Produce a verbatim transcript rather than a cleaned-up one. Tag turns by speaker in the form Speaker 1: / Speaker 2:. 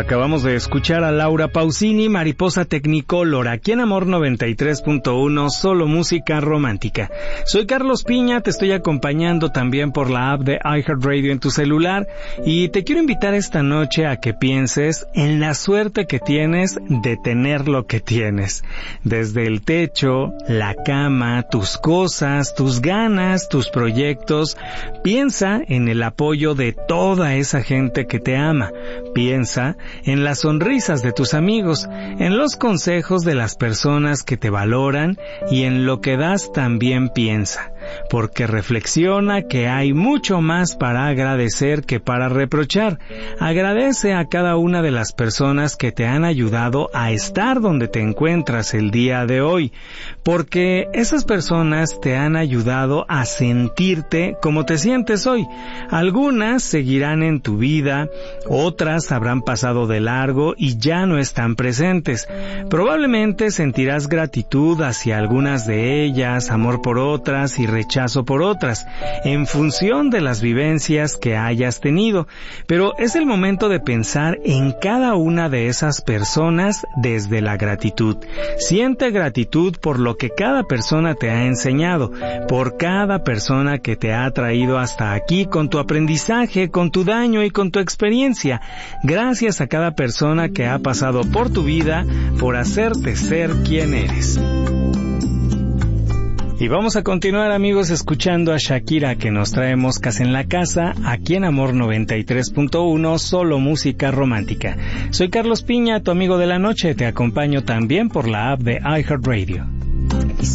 Speaker 1: Acabamos de escuchar a Laura Pausini, Mariposa Technicolor, aquí en Amor noventa y tres punto uno, solo música romántica. Soy Carlos Piña, te estoy acompañando también por la app de iHeartRadio en tu celular y te quiero invitar esta noche a que pienses en la suerte que tienes de tener lo que tienes. Desde el techo, la cama, tus cosas, tus ganas, tus proyectos. Piensa en el apoyo de toda esa gente que te ama. Piensa en las sonrisas de tus amigos, en los consejos de las personas que te valoran y en lo que das también piensa, porque reflexiona que hay mucho más para agradecer que para reprochar. Agradece a cada una de las personas que te han ayudado a estar donde te encuentras el día de hoy, porque esas personas te han ayudado a sentirte como te sientes hoy. Algunas seguirán en tu vida, otras habrán pasado de largo y ya no están presentes. Probablemente sentirás gratitud hacia algunas de ellas, amor por otras y rechazo por otras, en función de las vivencias que hayas tenido. Pero es el momento de pensar en cada una de esas personas desde la gratitud. Siente gratitud por lo que cada persona te ha enseñado, por cada persona que te ha traído hasta aquí con tu aprendizaje, con tu daño y con tu experiencia. Gracias a cada persona que ha pasado por tu vida por hacerte ser quien eres. Y vamos a continuar, amigos, escuchando a Shakira, que nos trae Moscas en la Casa, aquí en Amor noventa y tres punto uno, solo música romántica. Soy Carlos Piña, tu amigo de la noche, te acompaño también por la app de iHeartRadio.